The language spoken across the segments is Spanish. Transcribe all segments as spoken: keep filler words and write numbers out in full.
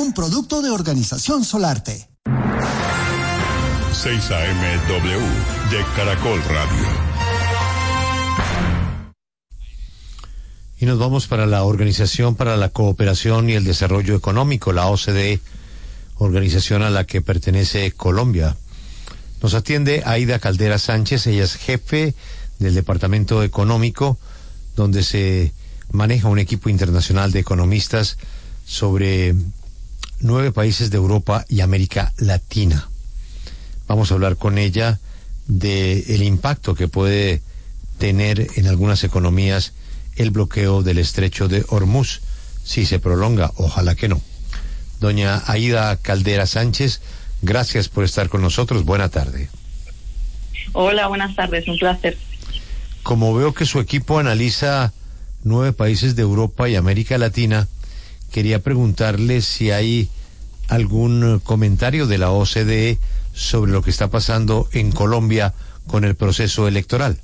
un producto de Organización Solarte. seis A M W de Caracol Radio. Y nos vamos para la Organización para la Cooperación y el Desarrollo Económico, la O C D E, organización a la que pertenece Colombia. Nos atiende Aida Caldera Sánchez, ella es jefe del Departamento Económico, donde se maneja un equipo internacional de economistas sobre nueve países de Europa y América Latina. Vamos a hablar con ella de el impacto que puede tener en algunas economías el bloqueo del estrecho de Hormuz, si se prolonga, ojalá que no. Doña Aida Caldera Sánchez, gracias por estar con nosotros, buena tarde. Hola, buenas tardes, un placer. Como veo que su equipo analiza nueve países de Europa y América Latina, quería preguntarle si hay algún comentario de la O C D E sobre lo que está pasando en Colombia con el proceso electoral.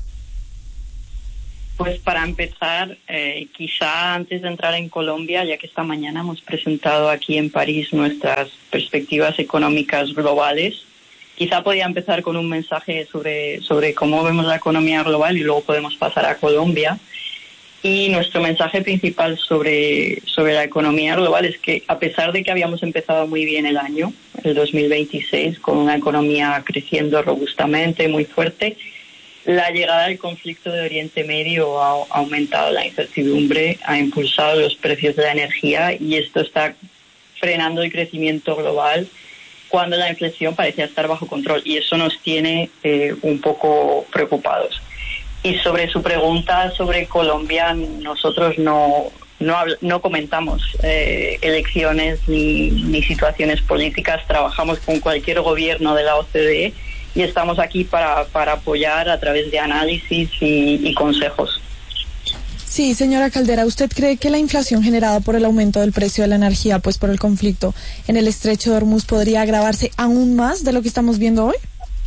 Pues para empezar, eh, quizá antes de entrar en Colombia, ya que esta mañana hemos presentado aquí en París nuestras perspectivas económicas globales, quizá podía empezar con un mensaje sobre, sobre cómo vemos la economía global y luego podemos pasar a Colombia. Y nuestro mensaje principal sobre, sobre la economía global es que, a pesar de que habíamos empezado muy bien el año, el dos mil veintiséis, con una economía creciendo robustamente, muy fuerte, la llegada del conflicto de Oriente Medio ha aumentado la incertidumbre, ha impulsado los precios de la energía y esto está frenando el crecimiento global cuando la inflación parecía estar bajo control, y eso nos tiene eh, un poco preocupados. Y sobre su pregunta sobre Colombia, nosotros no no, no comentamos eh, elecciones ni, ni situaciones políticas, trabajamos con cualquier gobierno de la O C D E y estamos aquí para, para apoyar a través de análisis y, y consejos. Sí, señora Caldera, ¿usted cree que la inflación generada por el aumento del precio de la energía, pues por el conflicto en el estrecho de Hormuz, podría agravarse aún más de lo que estamos viendo hoy?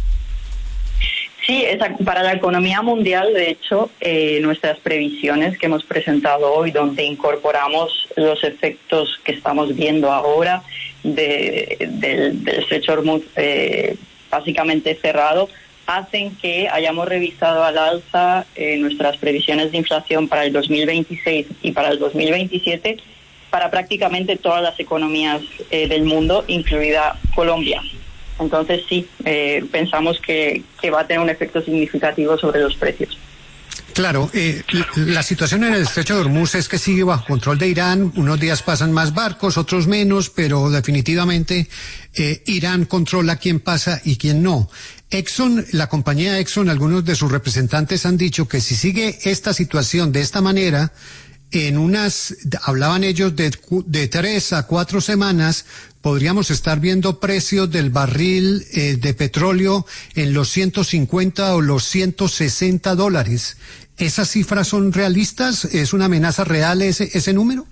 Sí, esa, para la economía mundial, de hecho, eh, nuestras previsiones que hemos presentado hoy, donde incorporamos los efectos que estamos viendo ahora de, de, del estrecho Hormuz eh, básicamente cerrado, hacen que hayamos revisado al alza eh, nuestras previsiones de inflación para el dos mil veintiséis y para el dos mil veintisiete para prácticamente todas las economías eh, del mundo, incluida Colombia. Entonces sí, eh, pensamos que, que va a tener un efecto significativo sobre los precios. Claro, eh, la situación en el estrecho de Hormuz es que sigue bajo control de Irán. Unos días pasan más barcos, otros menos, pero definitivamente eh, Irán controla quién pasa y quién no. Exxon, la compañía Exxon, algunos de sus representantes han dicho que si sigue esta situación de esta manera, en unas, hablaban ellos de, de tres a cuatro semanas, podríamos estar viendo precios del barril eh, de petróleo en los ciento cincuenta o los ciento sesenta dólares. ¿Esas cifras son realistas? ¿Es una amenaza real ese, ese número?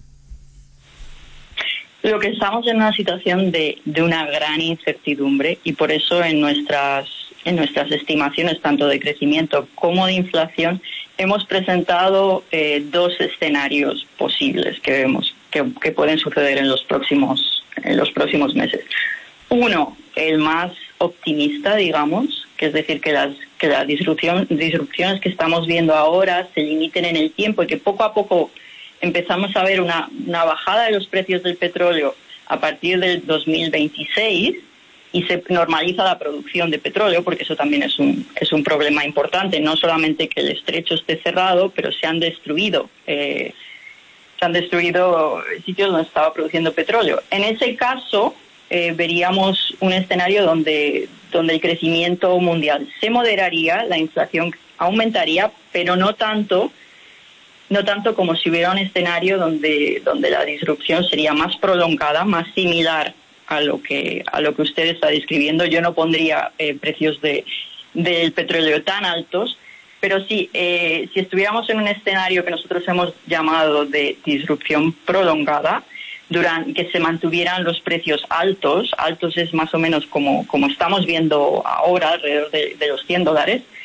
Lo que estamos en una situación de, de una gran incertidumbre y por eso en nuestras, en nuestras estimaciones, tanto de crecimiento como de inflación, hemos presentado eh, dos escenarios posibles que vemos que, que pueden suceder en los próximos, en los próximos meses. Uno, el más optimista, digamos, que es decir, que las que las disrupción, disrupciones que estamos viendo ahora se limiten en el tiempo y que poco a poco empezamos a ver una, una bajada de los precios del petróleo a partir del dos mil veintiséis y se normaliza la producción de petróleo, porque eso también es un es un problema importante, no solamente que el estrecho esté cerrado, pero se han destruido eh, se han destruido sitios donde estaba produciendo petróleo. En ese caso eh, veríamos un escenario donde donde el crecimiento mundial se moderaría, la inflación aumentaría, pero no tanto no tanto como si hubiera un escenario donde donde la disrupción sería más prolongada, más similar a lo que a lo que usted está describiendo. Yo no pondría eh, precios de del petróleo tan altos, pero sí, eh, si estuviéramos en un escenario que nosotros hemos llamado de disrupción prolongada, durante que se mantuvieran los precios altos, altos es más o menos como como estamos viendo ahora, alrededor de, de los cien dólares,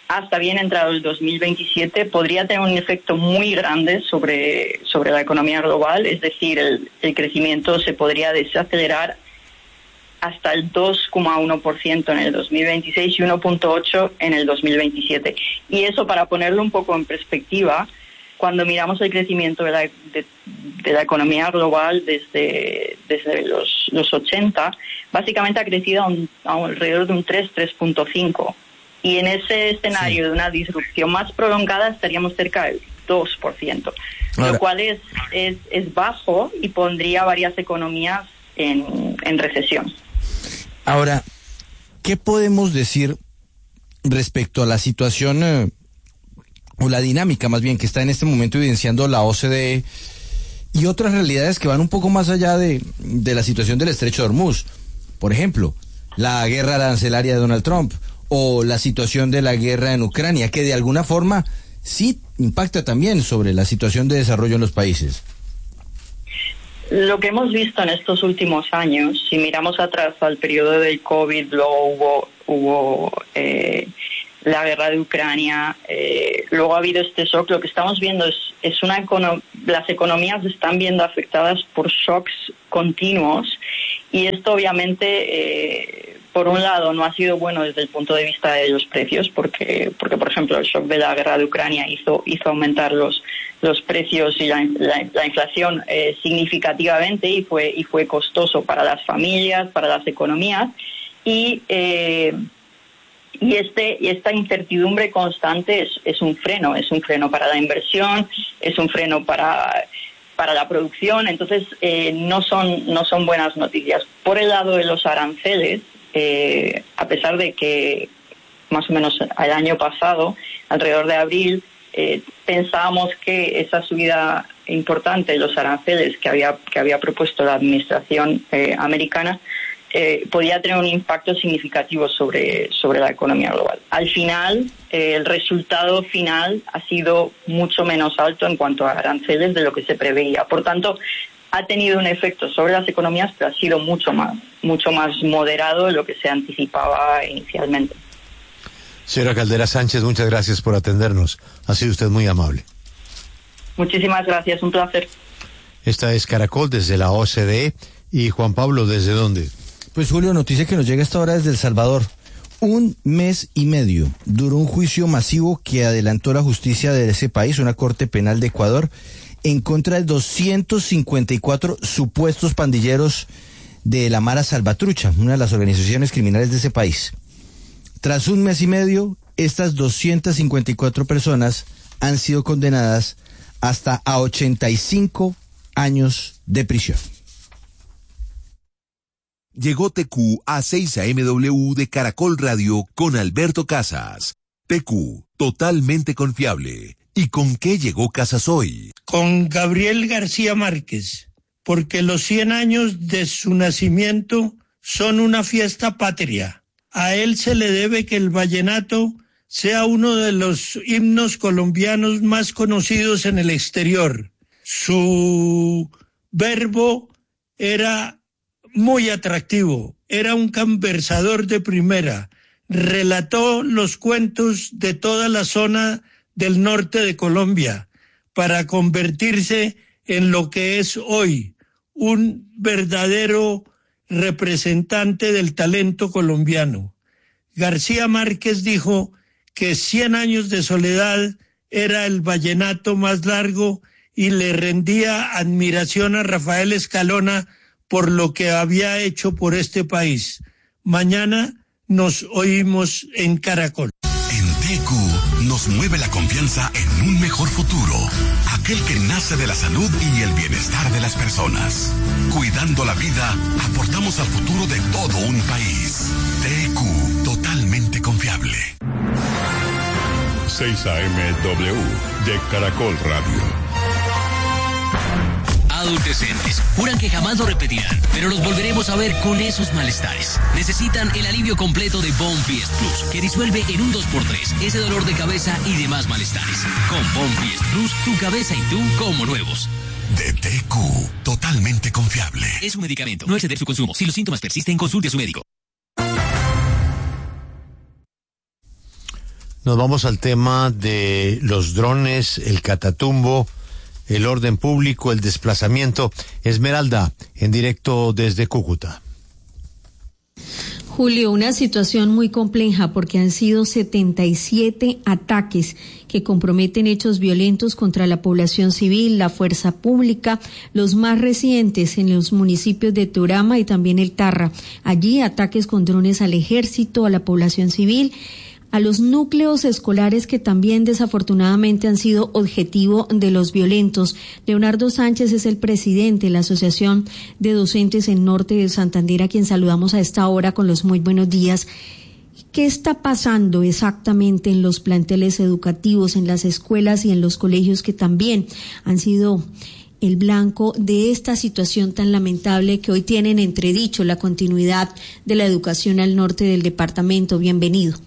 hasta bien entrado el dos mil veintisiete, podría tener un efecto muy grande sobre, sobre la economía global, es decir, el, el crecimiento se podría desacelerar hasta el dos coma uno por ciento en el dos mil veintiséis y uno coma ocho por ciento en el dos mil veintisiete. Y eso, para ponerlo un poco en perspectiva, cuando miramos el crecimiento de la, de, de la economía global desde, desde los, los ochenta, básicamente ha crecido a, un, a alrededor de un tres, tres punto cinco. Y en ese escenario sí. de una disrupción más prolongada estaríamos cerca del dos por ciento, Ahora. lo cual es, es, es bajo y pondría varias economías en, en recesión. Ahora, ¿qué podemos decir respecto a la situación eh, o la dinámica más bien que está en este momento evidenciando la O C D E y otras realidades que van un poco más allá de, de la situación del estrecho de Hormuz? Por ejemplo, la guerra arancelaria de Donald Trump o la situación de la guerra en Ucrania, que de alguna forma sí impacta también sobre la situación de desarrollo en los países. Lo que hemos visto en estos últimos años, si miramos atrás al periodo del COVID, luego hubo, hubo eh, la guerra de Ucrania, eh, luego ha habido este shock, lo que estamos viendo es, es una econo- las economías se están viendo afectadas por shocks continuos y esto obviamente, eh, por un lado, no ha sido bueno desde el punto de vista de los precios, porque, porque por ejemplo, el shock de la guerra de Ucrania hizo, hizo aumentar los los precios y la, la, la inflación eh, significativamente y fue y fue costoso para las familias, para las economías y eh, y este y esta incertidumbre constante es, es un freno, es un freno para la inversión, es un freno para para la producción, entonces eh, no son no son buenas noticias. Por el lado de los aranceles, eh, a pesar de que más o menos el año pasado, alrededor de abril, Eh, pensábamos que esa subida importante de los aranceles que había que había propuesto la administración eh, americana eh, podía tener un impacto significativo sobre sobre la economía global. Al final, eh, el resultado final ha sido mucho menos alto en cuanto a aranceles de lo que se preveía. Por tanto, ha tenido un efecto sobre las economías, pero ha sido mucho más mucho más moderado de lo que se anticipaba inicialmente. Señora Caldera Sánchez, muchas gracias por atendernos. Ha sido usted muy amable. Muchísimas gracias, un placer. Esta es Caracol desde la O C D E. ¿Y Juan Pablo, desde dónde? Pues Julio, noticia que nos llega a esta hora desde El Salvador. Un mes y medio duró un juicio masivo que adelantó la justicia de ese país, una corte penal de Ecuador, en contra de doscientos cincuenta y cuatro supuestos pandilleros de la Mara Salvatrucha, una de las organizaciones criminales de ese país. Tras un mes y medio, estas doscientas cincuenta y cuatro personas han sido condenadas hasta a ochenta y cinco años de prisión. Llegó T Q a seis A M W de Caracol Radio con Alberto Casas. T Q, totalmente confiable. ¿Y con qué llegó Casas hoy? Con Gabriel García Márquez, porque los cien años de su nacimiento son una fiesta patria. A él se le debe que el vallenato sea uno de los himnos colombianos más conocidos en el exterior. Su verbo era muy atractivo, era un conversador de primera, relató los cuentos de toda la zona del norte de Colombia para convertirse en lo que es hoy, un verdadero representante del talento colombiano. García Márquez dijo que Cien años de soledad era el vallenato más largo y le rendía admiración a Rafael Escalona por lo que había hecho por este país. Mañana nos oímos en Caracol. En T Q nos mueve la confianza en un mejor futuro, aquel que nace de la salud y el bienestar de las personas. Cuidando la vida, aportamos al futuro de todo un país. T Q, totalmente confiable. seis A M W de Caracol Radio. Adolescentes juran que jamás lo repetirán, pero los volveremos a ver con esos malestares. Necesitan el alivio completo de Bonfiest Plus, que disuelve en un dos por tres ese dolor de cabeza y demás malestares. Con Bonfiest Plus, tu cabeza y tú como nuevos. De T Q, totalmente confiable. Es un medicamento, no exceder su consumo. Si los síntomas persisten, consulte a su médico. Nos vamos al tema de los drones, el Catatumbo, el orden público, el desplazamiento. Esmeralda, en directo desde Cúcuta. Julio, una situación muy compleja porque han sido setenta y siete ataques que comprometen hechos violentos contra la población civil, la fuerza pública, los más recientes en los municipios de Turama y también el Tarra. Allí ataques con drones al ejército, a la población civil, a los núcleos escolares que también desafortunadamente han sido objetivo de los violentos. Leonardo Sánchez es el presidente de la Asociación de Docentes en Norte de Santander, a quien saludamos a esta hora con los muy buenos días. ¿Qué está pasando exactamente en los planteles educativos, en las escuelas y en los colegios que también han sido el blanco de esta situación tan lamentable que hoy tienen entredicho la continuidad de la educación al norte del departamento? Bienvenido.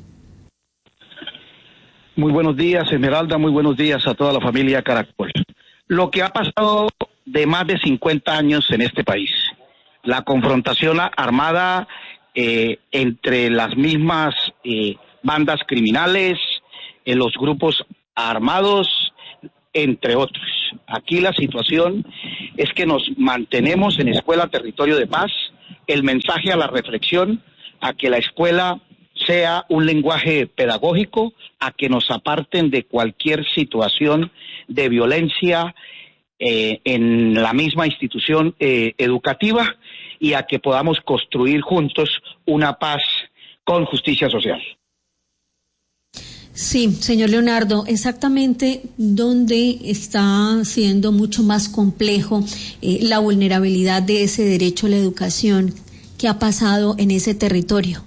Muy buenos días, Esmeralda, muy buenos días a toda la familia Caracol. Lo que ha pasado de más de cincuenta años en este país, la confrontación armada eh, entre las mismas eh, bandas criminales, eh, los grupos armados, entre otros. Aquí la situación es que nos mantenemos en Escuela Territorio de Paz, el mensaje a la reflexión, a que la escuela sea un lenguaje pedagógico, a que nos aparten de cualquier situación de violencia eh, en la misma institución eh, educativa y a que podamos construir juntos una paz con justicia social. Sí, señor Leonardo, exactamente dónde está siendo mucho más complejo eh, la vulnerabilidad de ese derecho a la educación. ¿Qué ha pasado en ese territorio?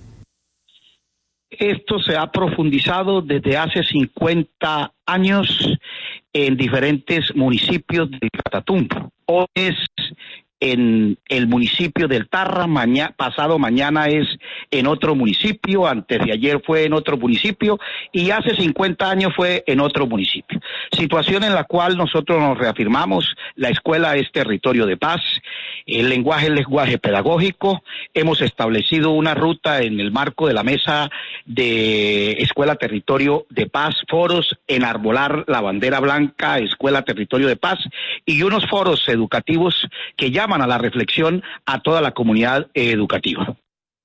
Esto se ha profundizado desde hace cincuenta años en diferentes municipios del Catatumbo. Hoy es en el municipio del Tarra, mañana, pasado mañana es en otro municipio, antes de ayer fue en otro municipio y hace cincuenta años fue en otro municipio. Situación en la cual nosotros nos reafirmamos, la escuela es territorio de paz, el lenguaje es lenguaje pedagógico, hemos establecido una ruta en el marco de la mesa de Escuela Territorio de Paz, foros, enarbolar la bandera blanca, Escuela Territorio de Paz, y unos foros educativos que llaman a la reflexión a toda la comunidad educativa.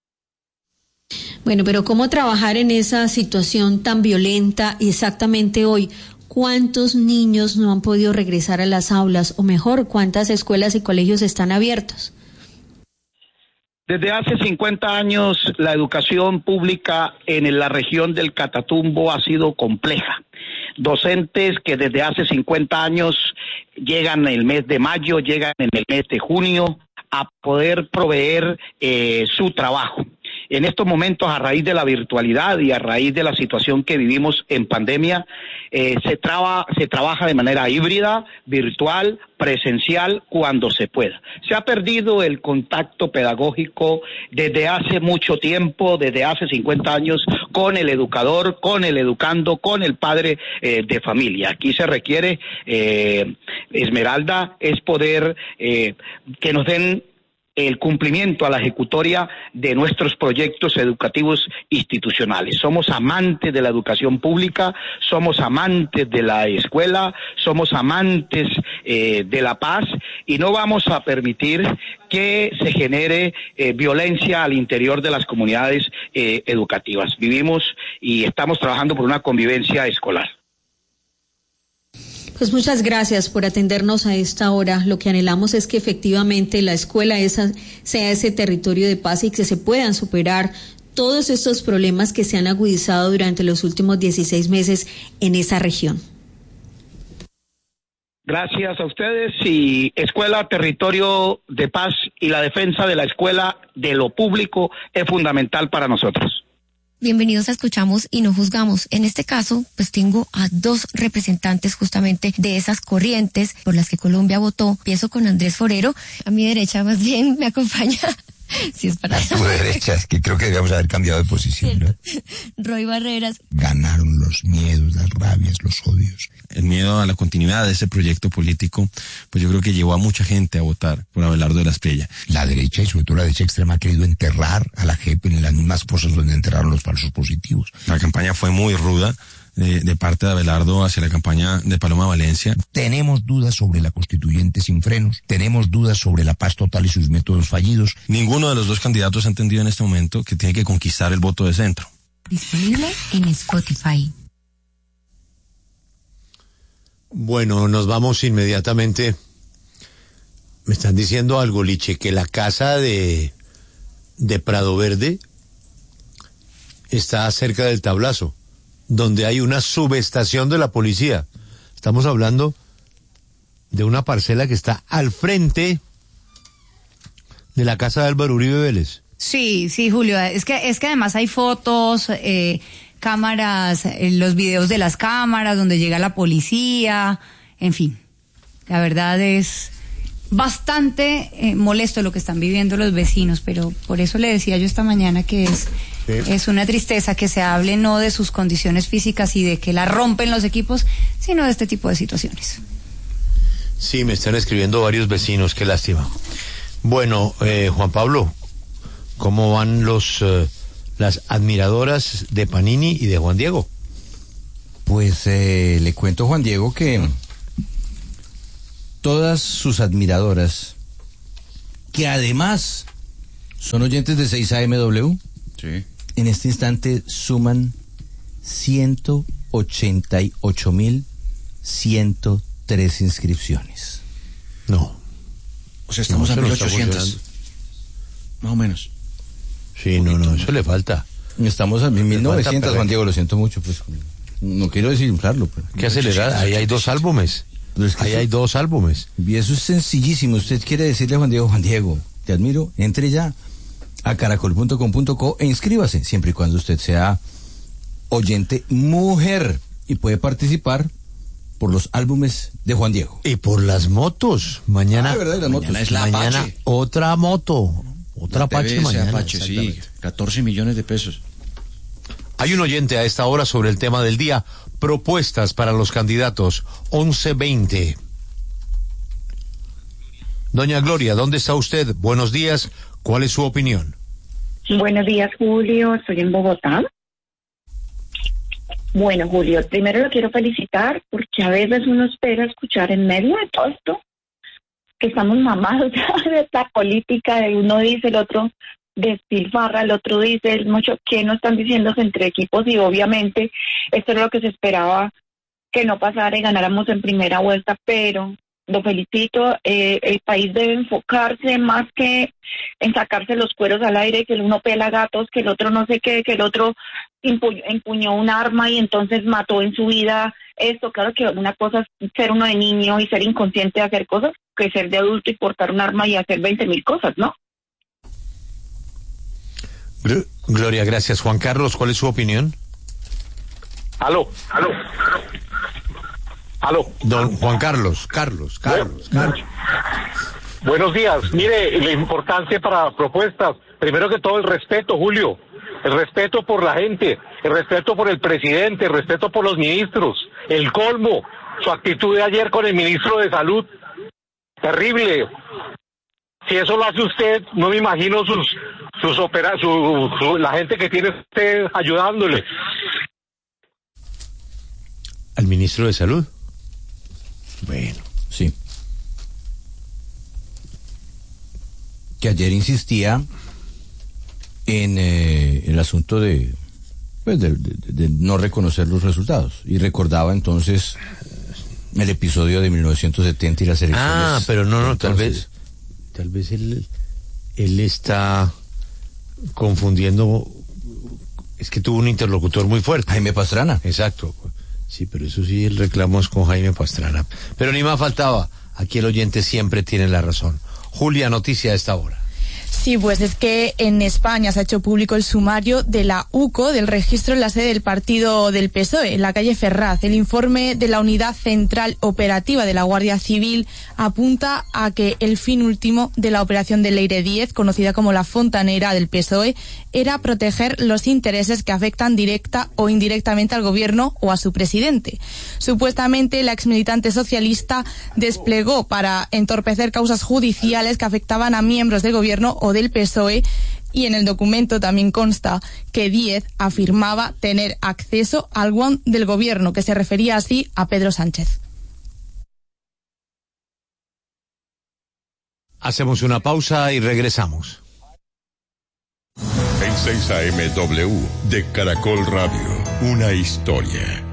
Bueno, pero ¿cómo trabajar en esa situación tan violenta y exactamente hoy? ¿Cuántos niños no han podido regresar a las aulas? O mejor, ¿cuántas escuelas y colegios están abiertos? Desde hace cincuenta años la educación pública en la región del Catatumbo ha sido compleja. Docentes que desde hace cincuenta años llegan en el mes de mayo, llegan en el mes de junio a poder proveer eh, su trabajo. En estos momentos, a raíz de la virtualidad y a raíz de la situación que vivimos en pandemia, eh, se, traba, se trabaja de manera híbrida, virtual, presencial, cuando se pueda. Se ha perdido el contacto pedagógico desde hace mucho tiempo, desde hace cincuenta años, con el educador, con el educando, con el padre eh, de familia. Aquí se requiere, eh, Esmeralda, es poder eh, que nos den el cumplimiento a la ejecutoria de nuestros proyectos educativos institucionales. Somos amantes de la educación pública, somos amantes de la escuela, somos amantes eh, de la paz y no vamos a permitir que se genere eh, violencia al interior de las comunidades eh, educativas. Vivimos y estamos trabajando por una convivencia escolar. Pues muchas gracias por atendernos a esta hora. Lo que anhelamos es que efectivamente la escuela esa sea ese territorio de paz y que se puedan superar todos estos problemas que se han agudizado durante los últimos dieciséis meses en esa región. Gracias a ustedes y Escuela Territorio de Paz y la defensa de la escuela de lo público es fundamental para nosotros. Bienvenidos a Escuchamos y No Juzgamos. En este caso, pues tengo a dos representantes justamente de esas corrientes por las que Colombia votó. Empiezo con Andrés Forero. A mi derecha más bien me acompaña Si es para tu derecha, es que creo que debíamos haber cambiado de posición, ¿no? Roy Barreras. Ganaron los miedos, las rabias, los odios. El miedo a la continuidad de ese proyecto político, pues yo creo que llevó a mucha gente a votar por Abelardo de la Espriella. La derecha y sobre todo la derecha extrema ha querido enterrar a la J E P en las mismas cosas donde enterraron los falsos positivos. La campaña fue muy ruda de, de parte de Abelardo hacia la campaña de Paloma Valencia. Tenemos dudas sobre la constituyente sin frenos, tenemos dudas sobre la paz total y sus métodos fallidos. Ninguno de los dos candidatos ha entendido en este momento que tiene que conquistar el voto de centro. Disponible en Spotify. Bueno, nos vamos inmediatamente. Me están diciendo algo, Liche, que la casa de, de Prado Verde está cerca del Tablazo, donde hay una subestación de la policía. Estamos hablando de una parcela que está al frente de la casa de Álvaro Uribe Vélez. Sí, sí, Julio, es que, es que además hay fotos, eh, cámaras, eh, los videos de las cámaras donde llega la policía, en fin, la verdad es bastante eh, molesto lo que están viviendo los vecinos, pero por eso le decía yo esta mañana que es, sí. es una tristeza que se hable no de sus condiciones físicas y de que la rompen los equipos, sino de este tipo de situaciones. Sí, me están escribiendo varios vecinos, qué lástima. Bueno, eh, Juan Pablo, ¿cómo van los eh, las admiradoras de Panini y de Juan Diego? Pues eh, le cuento, Juan Diego, que todas sus admiradoras, que además son oyentes de seis A M W, sí. en este instante suman ciento ochenta y ocho mil ciento tres inscripciones. No. O sea, estamos no, a mil ochocientos. Más o menos. Sí, no, no, eso le falta. Estamos a mil novecientos, Juan Diego, lo siento mucho, pues no quiero desinflarlo. Pero... ¿Qué acelerar? Ahí hay dos álbumes. Es que Ahí eso... hay dos álbumes. Y eso es sencillísimo. Usted quiere decirle a Juan Diego, Juan Diego, te admiro, entre ya a caracol punto com punto co e inscríbase, siempre y cuando usted sea oyente mujer y puede participar por los álbumes de Juan Diego. Y por las motos. Mañana, ah, ¿verdad? Las mañana motos. es la mañana Apache. Otra moto. Otra Apache mañana. Apache, sí, catorce millones de pesos. Hay un oyente a esta hora sobre el tema del día. Propuestas para los candidatos. once veinte. Doña Gloria, ¿dónde está usted? Buenos días. ¿Cuál es su opinión? Buenos días, Julio. Estoy en Bogotá. Bueno, Julio, primero lo quiero felicitar porque a veces uno espera escuchar en medio de todo esto que estamos mamados de esta política, de uno dice, el otro despilfarra, el otro dice, el mucho que no están diciéndose entre equipos y obviamente esto era lo que se esperaba que no pasara y ganáramos en primera vuelta, pero lo felicito, eh, el país debe enfocarse más que en sacarse los cueros al aire, que el uno pela gatos, que el otro no sé qué, que el otro empuñó, empuñó un arma y entonces mató en su vida esto. Claro que una cosa es ser uno de niño y ser inconsciente de hacer cosas, que ser de adulto y portar un arma y hacer veinte mil cosas, ¿no? Gloria, gracias. Juan Carlos, ¿cuál es su opinión? Aló, aló. Aló. Don Juan Carlos, Carlos, Carlos, Carlos. Buenos días. Mire, la importancia para propuestas. Primero que todo, el respeto, Julio. El respeto por la gente, el respeto por el presidente, el respeto por los ministros. El colmo, su actitud de ayer con el ministro de Salud. Terrible. Si eso lo hace usted, no me imagino sus sus opera, su, su, la gente que tiene usted ayudándole. ¿Al ministro de Salud? Bueno, sí. Que ayer insistía en eh, el asunto de, pues de, de, de no reconocer los resultados y recordaba entonces el episodio de mil novecientos setenta y las elecciones. Ah, pero no, no, entonces, tal vez, tal vez él, él está confundiendo. Es que tuvo un interlocutor muy fuerte. Jaime Pastrana. Exacto. Sí, pero eso sí, el reclamo es con Jaime Pastrana. Pero ni más faltaba. Aquí el oyente siempre tiene la razón. Julia, noticia a esta hora. Sí, pues es que en España se ha hecho público el sumario de la U C O, del registro en la sede del partido del P S O E, en la calle Ferraz. El informe de la Unidad Central Operativa de la Guardia Civil apunta a que el fin último de la operación de Leire diez, conocida como la Fontanera del P S O E, era proteger los intereses que afectan directa o indirectamente al gobierno o a su presidente. Supuestamente, la exmilitante socialista desplegó para entorpecer causas judiciales que afectaban a miembros del gobierno o del P S O E, y en el documento también consta que Díez afirmaba tener acceso al One del gobierno, que se refería así a Pedro Sánchez. Hacemos una pausa y regresamos. En seis A M W de Caracol Radio, una historia.